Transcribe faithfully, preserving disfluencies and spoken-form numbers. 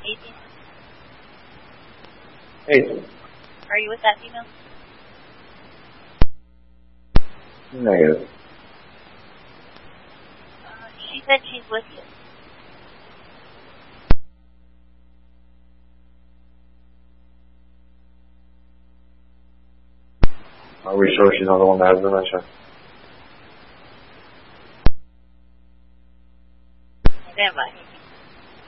eighteen? eighteen. Are you with that female? Negative. Uh, she said she's with you. Are we sure she's not the one that has dementia? Stand by.